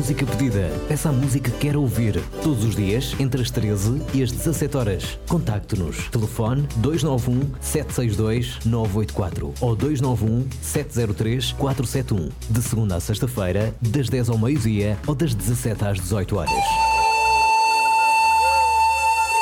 música pedida, peça a música que quer ouvir. Todos os dias, entre as 13 e as 17 horas. Contacte-nos. Telefone 291 762 984 ou 291 703 471. De segunda a sexta-feira, das 10 ao meio-dia ou das 17 às 18 horas.